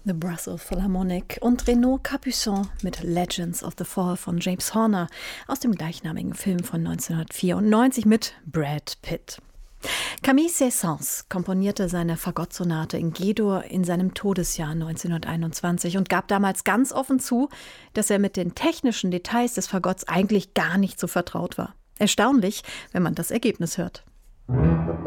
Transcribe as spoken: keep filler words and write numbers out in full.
The Brussels Philharmonic und Renaud Capuçon mit Legends of the Fall von James Horner aus dem gleichnamigen Film von neunzehnhundertvierundneunzig mit Brad Pitt. Camille Saint-Saëns komponierte seine Fagottsonate in G-Dur in seinem Todesjahr neunzehnhunderteinundzwanzig und gab damals ganz offen zu, dass er mit den technischen Details des Fagotts eigentlich gar nicht so vertraut war. Erstaunlich, wenn man das Ergebnis hört.